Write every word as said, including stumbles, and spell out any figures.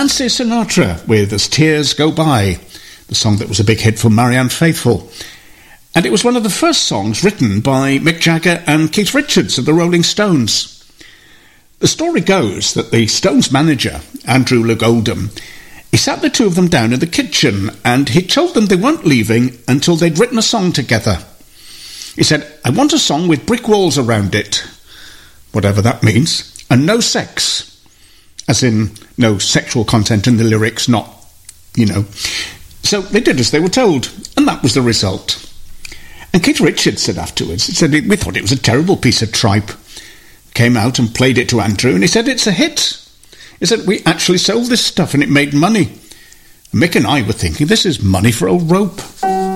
Nancy Sinatra with As Tears Go By, the song that was a big hit for Marianne Faithfull. And it was one of the first songs written by Mick Jagger and Keith Richards of the Rolling Stones. The story goes that the Stones manager, Andrew Loog Oldham, he sat the two of them down in the kitchen and he told them they weren't leaving until they'd written a song together. He said, "I want a song with brick walls around it," whatever that means, "and no sex." As in, no sexual content in the lyrics, not, you know. So they did as they were told, and that was the result. And Keith Richards said afterwards, he said, "We thought it was a terrible piece of tripe." Came out and played it to Andrew, and he said, "It's a hit." He said, "We actually sold this stuff, and it made money." And Mick and I were thinking, this is money for old rope.